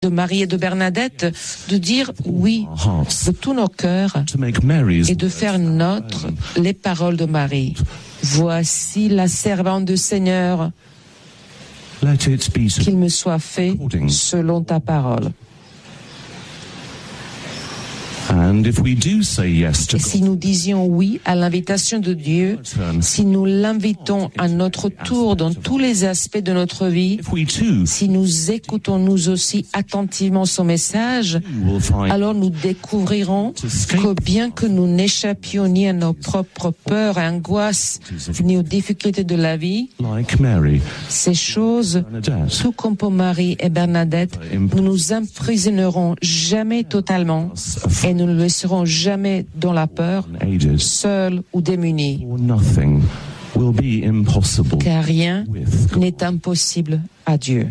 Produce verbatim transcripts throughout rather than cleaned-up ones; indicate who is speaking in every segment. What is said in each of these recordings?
Speaker 1: de Marie et de Bernadette, de dire oui de tous nos cœurs et de faire nôtres les paroles de Marie. Voici la servante du Seigneur, qu'il me soit fait selon ta parole. Et si nous disions oui à l'invitation de Dieu, si nous l'invitons à notre tour dans tous les aspects de notre vie, si nous écoutons nous aussi attentivement son message, alors nous découvrirons que bien que nous n'échappions ni à nos propres peurs et angoisses, ni aux difficultés de la vie, ces choses, tout comme pour Marie et Bernadette, nous nous emprisonnerons jamais totalement et nous ne le laisserons jamais dans la peur, seuls ou démunis. Car rien n'est impossible à Dieu.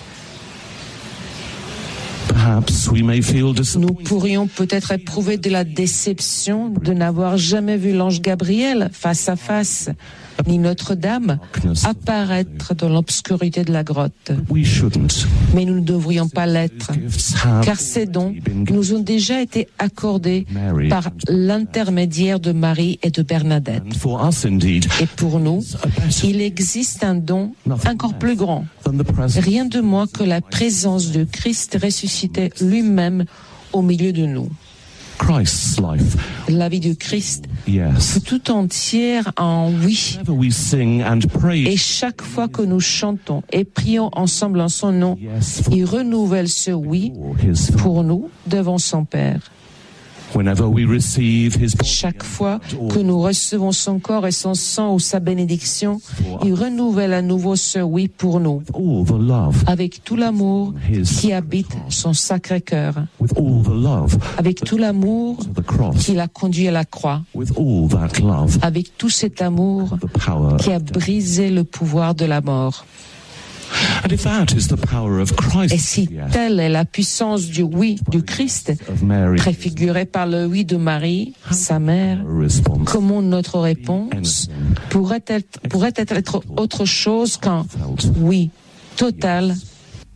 Speaker 1: Nous pourrions peut-être éprouver de la déception de n'avoir jamais vu l'ange Gabriel face à face, ni Notre-Dame apparaître dans l'obscurité de la grotte. Mais nous ne devrions pas l'être, car ces dons nous ont déjà été accordés par l'intermédiaire de Marie et de Bernadette. Et pour nous, il existe un don encore plus grand, rien de moins que la présence de Christ ressuscité lui-même au milieu de nous. La vie de Christ fut tout entière en oui. Et chaque fois que nous chantons et prions ensemble en son nom, il renouvelle ce oui pour nous devant son Père. Chaque fois que nous recevons son corps et son sang ou sa bénédiction, il renouvelle à nouveau ce oui pour nous, avec tout l'amour qui habite son sacré cœur, avec tout l'amour qui l'a conduit à la croix, avec tout cet amour qui a brisé le pouvoir de la mort. Et si telle est la puissance du oui du Christ, préfigurée par le oui de Marie, sa mère, comment notre réponse pourrait être, pourrait être autre chose qu'un oui total